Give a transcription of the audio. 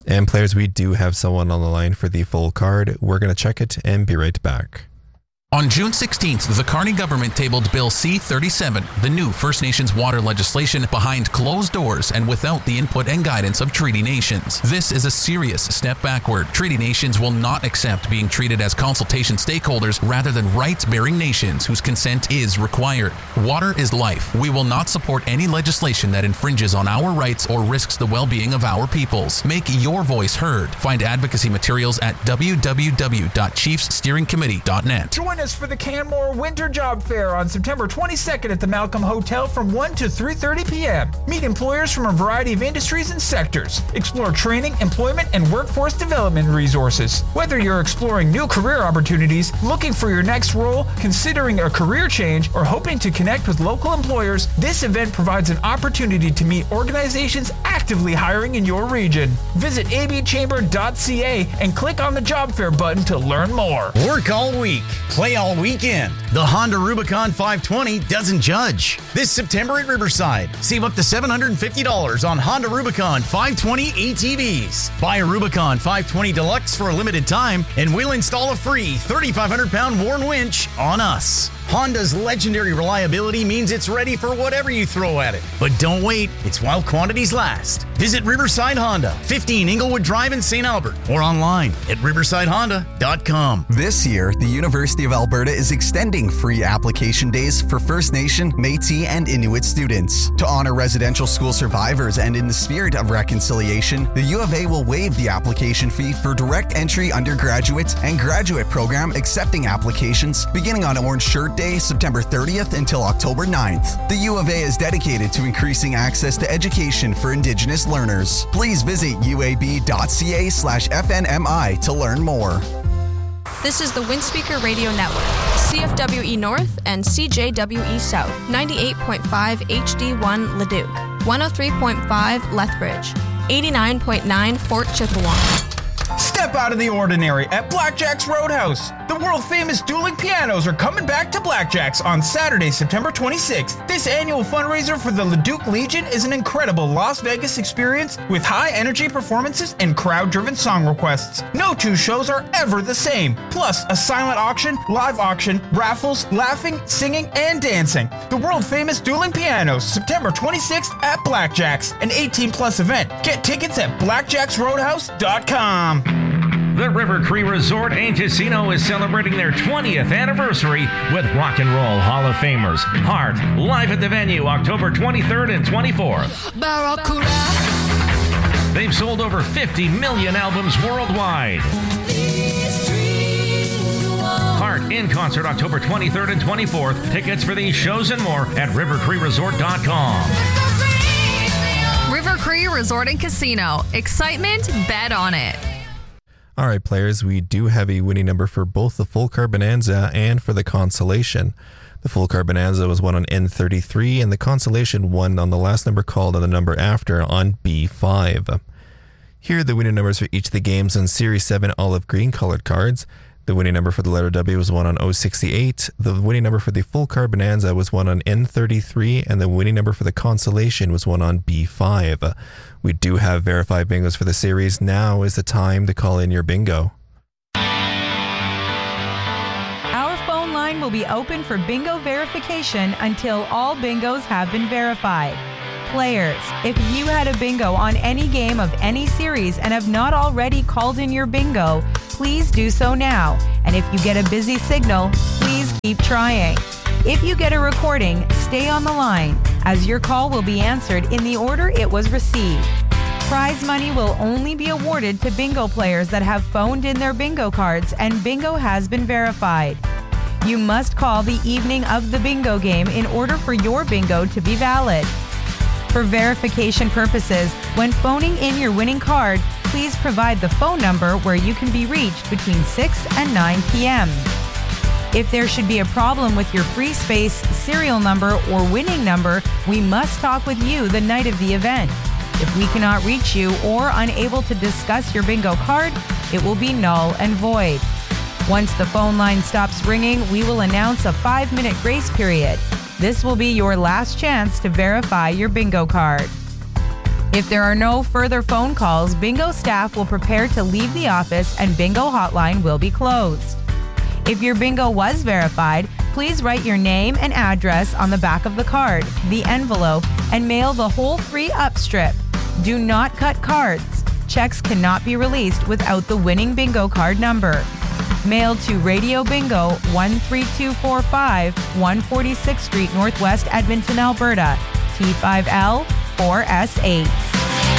And players, we do have someone on the line for the full card. We're going to check it and be right back. On June 16th, the Kearney government tabled Bill C-37, the new First Nations water legislation behind closed doors and without the input and guidance of Treaty Nations. This is a serious step backward. Treaty Nations will not accept being treated as consultation stakeholders rather than rights-bearing nations whose consent is required. Water is life. We will not support any legislation that infringes on our rights or risks the well-being of our peoples. Make your voice heard. Find advocacy materials at www.chiefssteeringcommittee.net. Join us for the Canmore Winter Job Fair on September 22nd at the Malcolm Hotel from 1 to 3:30 p.m. Meet employers from a variety of industries and sectors. Explore training, employment, and workforce development resources. Whether you're exploring new career opportunities, looking for your next role, considering a career change, or hoping to connect with local employers, this event provides an opportunity to meet organizations actively hiring in your region. Visit abchamber.ca and click on the Job Fair button to learn more. Work all week, play all weekend. The Honda Rubicon 520 doesn't judge. This September at Riverside, save up to $750 on Honda Rubicon 520 ATVs. Buy a Rubicon 520 Deluxe for a limited time, and we'll install a free 3,500-pound Warn winch on us. Honda's legendary reliability means it's ready for whatever you throw at it. But don't wait, it's while quantities last. Visit Riverside Honda, 15 Inglewood Drive in St. Albert, or online at riversidehonda.com. This year, the University of Alberta is extending free application days for First Nation, Métis, and Inuit students. To honor residential school survivors and in the spirit of reconciliation, the U of A will waive the application fee for direct entry undergraduate and graduate program accepting applications beginning on Orange Shirt Day, September 30th until October 9th. The U of A is dedicated to increasing access to education for Indigenous learners. Please visit uab.ca/FNMI to learn more. This is the Windspeaker Radio Network, CFWE North and CJWE South, 98.5 HD1 Leduc, 103.5 Lethbridge, 89.9 Fort Chippewa. Step out of the ordinary at Blackjack's Roadhouse. The world-famous dueling pianos are coming back to Blackjack's on Saturday, September 26th. This annual fundraiser for the Leduc Legion is an incredible Las Vegas experience with high-energy performances and crowd-driven song requests. No two shows are ever the same. Plus, a silent auction, live auction, raffles, laughing, singing, and dancing. The world-famous dueling pianos, September 26th at Blackjack's, an 18-plus event. Get tickets at blackjacksroadhouse.com. The River Cree Resort and Casino is celebrating their 20th anniversary with Rock and Roll Hall of Famers Heart, live at the venue October 23rd and 24th. They've sold over 50 million albums worldwide. Heart in concert October 23rd and 24th. Tickets for these shows and more at rivercreeresort.com. River Cree Resort and Casino. Excitement, bet on it. All right, players, we do have a winning number for both the Full Car Bonanza and for the Consolation. The Full Car Bonanza was won on N33, and the Consolation won on the last number called and the number after on B5. Here are the winning numbers for each of the games on Series 7 olive green colored cards. The winning number for the letter W was won on 068. The winning number for the Full Car Bonanza was won on N33, and the winning number for the Consolation was won on B5. We do have verified bingos for the series. Now is the time to call in your bingo. Our phone line will be open for bingo verification until all bingos have been verified. Players, if you had a bingo on any game of any series and have not already called in your bingo, please do so now. And if you get a busy signal, please keep trying. If you get a recording, stay on the line, as your call will be answered in the order it was received. Prize money will only be awarded to bingo players that have phoned in their bingo cards and bingo has been verified. You must call the evening of the bingo game in order for your bingo to be valid. For verification purposes, when phoning in your winning card, please provide the phone number where you can be reached between 6 and 9 p.m. If there should be a problem with your free space, serial number, or winning number, we must talk with you the night of the event. If we cannot reach you or unable to discuss your bingo card, it will be null and void. Once the phone line stops ringing, we will announce a 5-minute grace period. This will be your last chance to verify your bingo card. If there are no further phone calls, bingo staff will prepare to leave the office and bingo hotline will be closed. If your bingo was verified, please write your name and address on the back of the card, the envelope, and mail the whole 3-up strip. Do not cut cards. Checks cannot be released without the winning bingo card number. Mailed to Radio Bingo, 13245, 146th Street, Northwest, Edmonton, Alberta, T5L 4S8.